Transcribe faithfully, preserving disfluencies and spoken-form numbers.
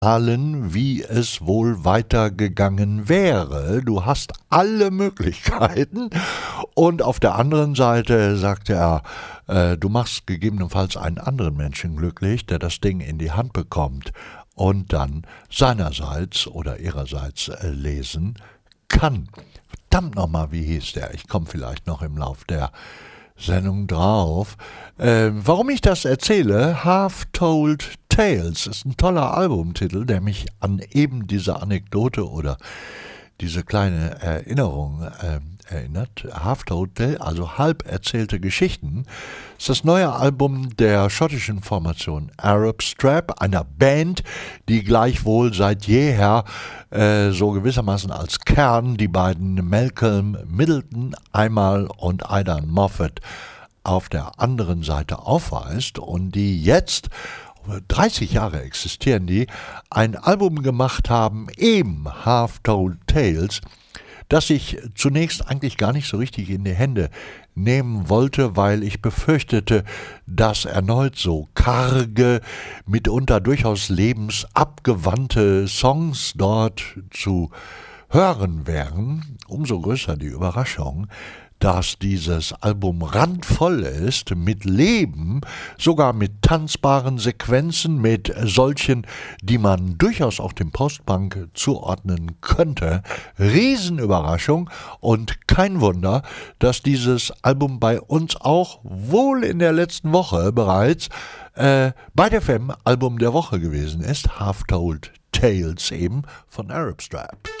allen, wie es wohl weitergegangen wäre. Du hast alle Möglichkeiten. Und auf der anderen Seite sagte er, äh, du machst gegebenenfalls einen anderen Menschen glücklich, der das Ding in die Hand bekommt und dann seinerseits oder ihrerseits äh, lesen kann. Verdammt nochmal, wie hieß der? Ich komme vielleicht noch im Lauf der Sendung drauf. Äh, warum ich das erzähle, Half-Told Tales ist ein toller Albumtitel, der mich an eben diese Anekdote oder diese kleine Erinnerung äh, erinnert. Half-Told Tales, also halb erzählte Geschichten, ist das neue Album der schottischen Formation Arab Strap, einer Band, die gleichwohl seit jeher äh, so gewissermaßen als Kern die beiden Malcolm Middleton einmal und Aidan Moffat auf der anderen Seite aufweist und die jetzt, dreißig Jahre existieren die, ein Album gemacht haben, eben Half-Told Tales, das ich zunächst eigentlich gar nicht so richtig in die Hände nehmen wollte, weil ich befürchtete, dass erneut so karge, mitunter durchaus lebensabgewandte Songs dort zu hören wären. Umso größer die Überraschung, dass dieses Album randvoll ist mit Leben, sogar mit tanzbaren Sequenzen, mit solchen, die man durchaus auch dem Postpunk zuordnen könnte. Riesenüberraschung und kein Wunder, dass dieses Album bei uns auch wohl in der letzten Woche bereits äh, bei der F E M Album der Woche gewesen ist. Half-Told Tales eben von Arab Strap.